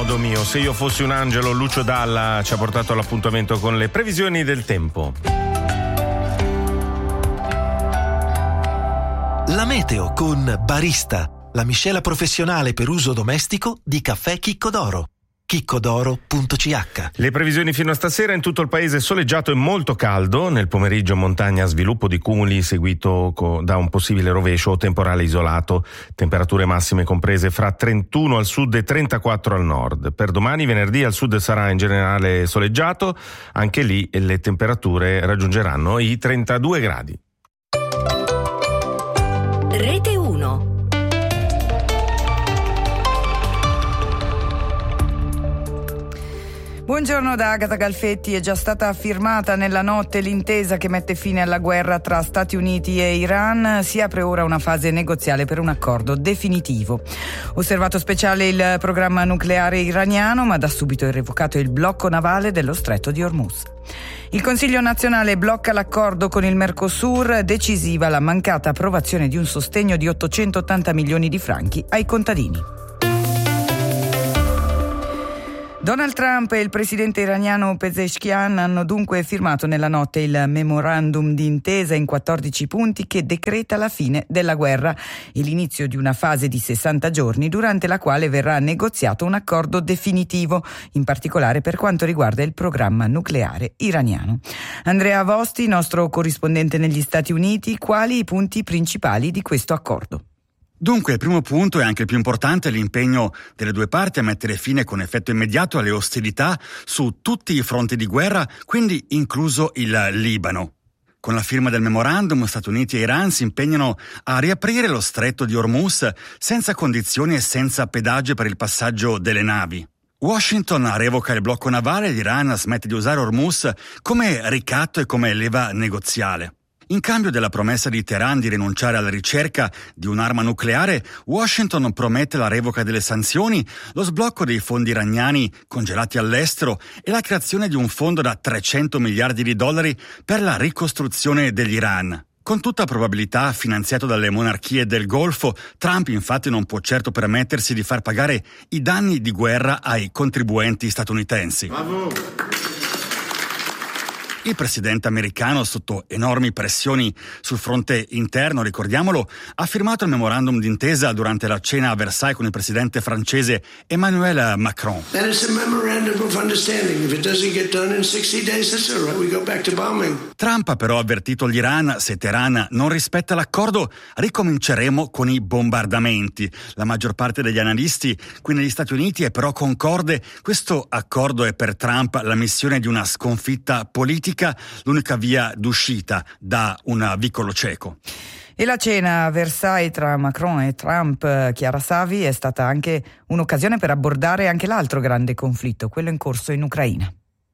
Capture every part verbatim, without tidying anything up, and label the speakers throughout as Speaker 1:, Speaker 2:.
Speaker 1: Ronaldo mio, se io fossi un angelo, Lucio Dalla ci ha portato all'appuntamento con le previsioni del tempo.
Speaker 2: La meteo con Barista, la miscela professionale per uso domestico di caffè Chicco d'Oro. chiccodoro punto c h.
Speaker 1: Le previsioni fino a stasera: in tutto il paese soleggiato e molto caldo, nel pomeriggio in montagna sviluppo di cumuli seguito co- da un possibile rovescio o temporale isolato, temperature massime comprese fra trentuno al sud e trentaquattro al nord. Per domani venerdì al sud sarà in generale soleggiato, anche lì le temperature raggiungeranno i trentadue gradi.
Speaker 3: Rete uno.
Speaker 4: Buongiorno da Agata Galfetti. È già stata firmata nella notte l'intesa che mette fine alla guerra tra Stati Uniti e Iran. Si apre ora una fase negoziale per un accordo definitivo. Osservato speciale il programma nucleare iraniano, ma da subito è revocato il blocco navale dello stretto di Hormuz. Il Consiglio nazionale blocca l'accordo con il Mercosur, decisiva la mancata approvazione di un sostegno di ottocentottanta milioni di franchi ai contadini. Donald Trump e il presidente iraniano Pezeshkian hanno dunque firmato nella notte il memorandum d'intesa in quattordici punti che decreta la fine della guerra e l'inizio di una fase di sessanta giorni durante la quale verrà negoziato un accordo definitivo, in particolare per quanto riguarda il programma nucleare iraniano. Andrea Avosti, nostro corrispondente negli Stati Uniti, quali i punti principali di questo accordo?
Speaker 5: Dunque, il primo punto e anche il più importante è l'impegno delle due parti a mettere fine con effetto immediato alle ostilità su tutti i fronti di guerra, quindi incluso il Libano. Con la firma del memorandum, Stati Uniti e Iran si impegnano a riaprire lo stretto di Hormuz senza condizioni e senza pedaggio per il passaggio delle navi. Washington revoca il blocco navale e l'Iran smette di usare Hormuz come ricatto e come leva negoziale. In cambio della promessa di Teheran di rinunciare alla ricerca di un'arma nucleare, Washington promette la revoca delle sanzioni, lo sblocco dei fondi iraniani congelati all'estero e la creazione di un fondo da trecento miliardi di dollari per la ricostruzione dell'Iran. Con tutta probabilità finanziato dalle monarchie del Golfo, Trump infatti non può certo permettersi di far pagare i danni di guerra ai contribuenti statunitensi. Bravo. Il presidente americano, sotto enormi pressioni sul fronte interno, ricordiamolo, ha firmato il memorandum d'intesa durante la cena a Versailles con il presidente francese Emmanuel Macron.
Speaker 6: That is a memorandum of understanding. If it doesn't get done in sixty days, that's all right. We go back to bombing.
Speaker 5: Trump ha però avvertito l'Iran: se Teheran non rispetta l'accordo, ricominceremo con i bombardamenti. La maggior parte degli analisti qui negli Stati Uniti è però concorde. Questo accordo è per Trump la missione di una sconfitta politica, l'unica via d'uscita da un vicolo cieco.
Speaker 4: E la cena a Versailles tra Macron e Trump, Chiara Savi, è stata anche un'occasione per abbordare anche l'altro grande conflitto, quello in corso in Ucraina.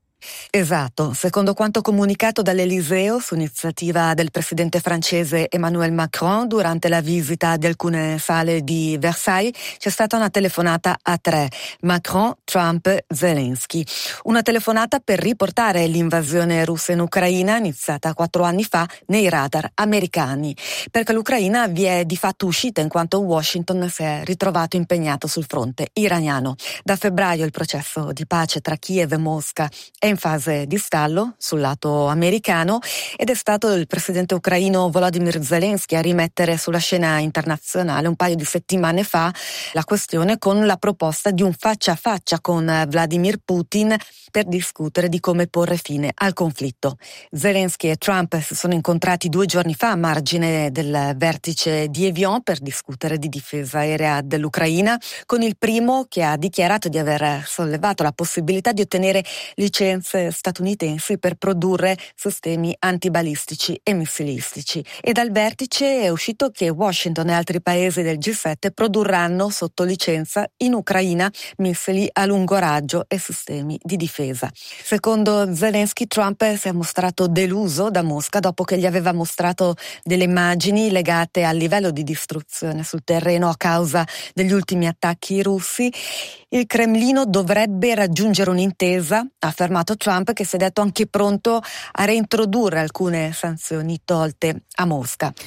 Speaker 7: Esatto, secondo quanto comunicato dall'Eliseo su iniziativa del presidente francese Emmanuel Macron durante la visita di alcune sale di Versailles, c'è stata una telefonata a tre: Macron, Trump, Zelensky. Una telefonata per riportare l'invasione russa in Ucraina, iniziata quattro anni fa, nei radar americani, perché l'Ucraina vi è di fatto uscita in quanto Washington si è ritrovato impegnato sul fronte iraniano. Da febbraio il processo di pace tra Kiev e Mosca è in fase di stallo sul lato americano ed è stato il presidente ucraino Volodymyr Zelensky a rimettere sulla scena internazionale un paio di settimane fa la questione con la proposta di un faccia a faccia con Vladimir Putin per discutere di come porre fine al conflitto. Zelensky e Trump si sono incontrati due giorni fa a margine del vertice di Evian per discutere di difesa aerea dell'Ucraina, con il primo che ha dichiarato di aver sollevato la possibilità di ottenere licenze statunitensi per produrre sistemi antibalistici e missilistici. E dal vertice è uscito che Washington e altri paesi del G sette produrranno sotto licenza in Ucraina missili a lungo raggio e sistemi di difesa. Secondo Zelensky, Trump si è mostrato deluso da Mosca dopo che gli aveva mostrato delle immagini legate al livello di distruzione sul terreno a causa degli ultimi attacchi russi. Il Cremlino dovrebbe raggiungere un'intesa, ha affermato Trump, che si è detto anche pronto a reintrodurre alcune sanzioni tolte a Mosca.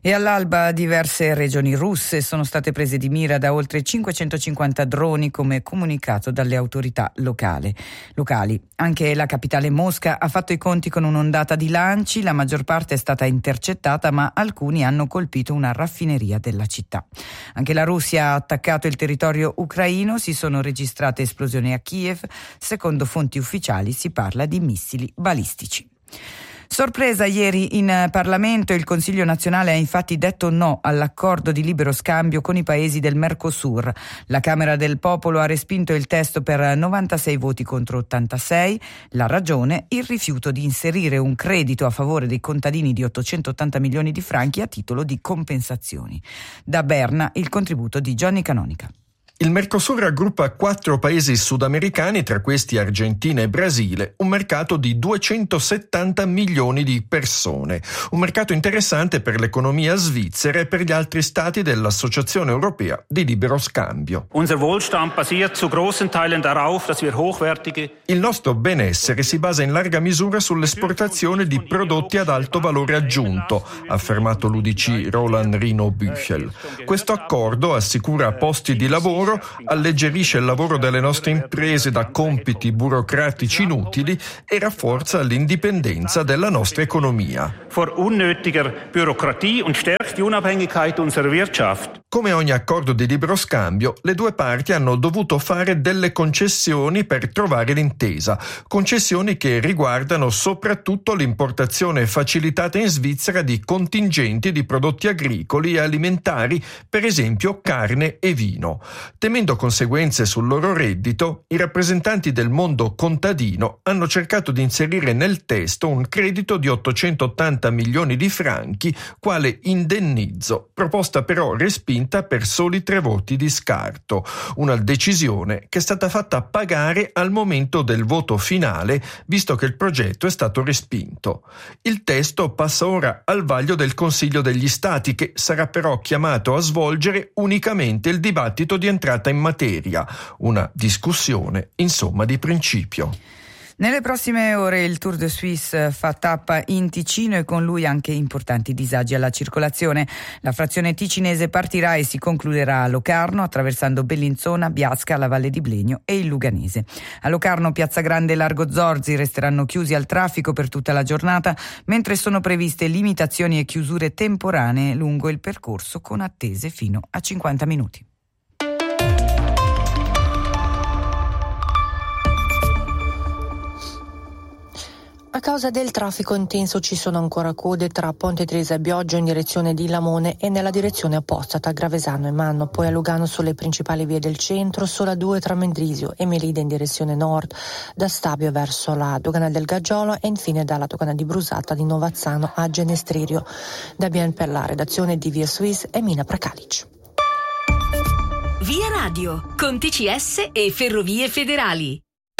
Speaker 4: E all'alba diverse regioni russe sono state prese di mira da oltre cinquecentocinquanta droni, come comunicato dalle autorità locali. locali. Anche la capitale Mosca ha fatto i conti con un'ondata di lanci, la maggior parte è stata intercettata, ma alcuni hanno colpito una raffineria della città. Anche la Russia ha attaccato il territorio ucraino, si sono registrate esplosioni a Kiev, secondo fonti ufficiali si parla di missili balistici. Sorpresa ieri in Parlamento, il Consiglio nazionale ha infatti detto no all'accordo di libero scambio con i paesi del Mercosur. La Camera del Popolo ha respinto il testo per novantasei voti contro ottantasei. La ragione? Il rifiuto di inserire un credito a favore dei contadini di ottocentottanta milioni di franchi a titolo di compensazioni. Da Berna il contributo di Johnny Canonica.
Speaker 8: Il Mercosur raggruppa quattro paesi sudamericani, tra questi Argentina e Brasile, un mercato di duecentosettanta milioni di persone. Un mercato interessante per l'economia svizzera e per gli altri stati dell'Associazione Europea di Libero Scambio.
Speaker 9: Unser Wohlstand basiert zu großen Teilen darauf, dass wir hochwertige.
Speaker 8: Il nostro benessere si basa in larga misura sull'esportazione di prodotti ad alto valore aggiunto, ha affermato l'U D C Roland Rino Büchel. Questo accordo assicura posti di lavoro, alleggerisce il lavoro delle nostre imprese da compiti burocratici inutili e rafforza l'indipendenza della nostra economia.
Speaker 9: Vor unnötiger Bürokratie und stärkt die Unabhängigkeit unserer Wirtschaft.
Speaker 8: Come ogni accordo di libero scambio, le due parti hanno dovuto fare delle concessioni per trovare l'intesa, concessioni che riguardano soprattutto l'importazione facilitata in Svizzera di contingenti di prodotti agricoli e alimentari, per esempio carne e vino. Temendo conseguenze sul loro reddito, i rappresentanti del mondo contadino hanno cercato di inserire nel testo un credito di ottocentottanta milioni di franchi quale indennizzo, proposta però respinta per soli tre voti di scarto. Una decisione che è stata fatta pagare al momento del voto finale, visto che il progetto è stato respinto. Il testo passa ora al vaglio del Consiglio degli Stati, che sarà però chiamato a svolgere unicamente il dibattito di entrata in materia, una discussione insomma di principio.
Speaker 4: Nelle prossime ore il Tour de Suisse fa tappa in Ticino e con lui anche importanti disagi alla circolazione. La frazione ticinese partirà e si concluderà a Locarno, attraversando Bellinzona, Biasca, la Valle di Blegno e il Luganese. A Locarno, Piazza Grande e Largo Zorzi resteranno chiusi al traffico per tutta la giornata, mentre sono previste limitazioni e chiusure temporanee lungo il percorso con attese fino a cinquanta minuti.
Speaker 10: A causa del traffico intenso ci sono ancora code tra Ponte Tresa e Bioggio in direzione di Lamone e nella direzione opposta tra Gravesano e Manno, poi a Lugano sulle principali vie del centro, sola due tra Mendrisio e Melide in direzione nord, da Stabio verso la dogana del Gaggiolo e infine dalla dogana di Brusata di Novazzano a Genestririo. Da Bien per la redazione di Via Suisse e Mina Prakalic.
Speaker 3: Via Radio, con T C S e Ferrovie Federali.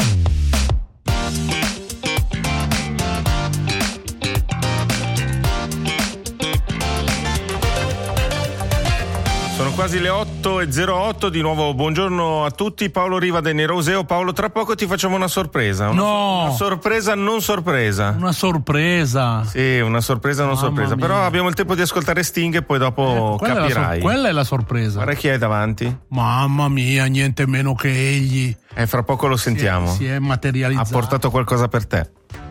Speaker 1: Sono quasi le otto e zero otto, di nuovo buongiorno a tutti, Paolo Riva del Neroseo. Paolo, tra poco ti facciamo una sorpresa. Una,
Speaker 11: no!
Speaker 1: Una sorpresa non sorpresa.
Speaker 11: Una sorpresa.
Speaker 1: Sì, una sorpresa non
Speaker 11: Mamma
Speaker 1: sorpresa.
Speaker 11: mia.
Speaker 1: Però abbiamo il tempo di ascoltare Sting e poi dopo
Speaker 11: Eh, quella
Speaker 1: capirai.
Speaker 11: È la sor- quella è la sorpresa.
Speaker 1: Guarda chi è davanti.
Speaker 11: Mamma mia, niente meno che egli.
Speaker 1: Eh, fra poco lo sentiamo.
Speaker 11: Si è, si è materializzato.
Speaker 1: Ha portato qualcosa per te.